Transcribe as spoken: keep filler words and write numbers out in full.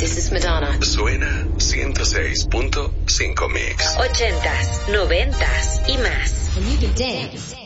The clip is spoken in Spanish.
this is Madonna. Suena ciento seis punto cinco Mix. Ochentas, noventas y más. And you can dance.